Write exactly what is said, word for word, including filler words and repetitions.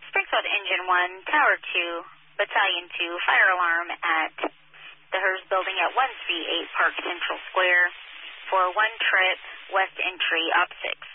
Springfield Engine one, Tower two, Battalion two, fire alarm at the Hers building at one three eight Park Central Square for one trip, west entry, op six.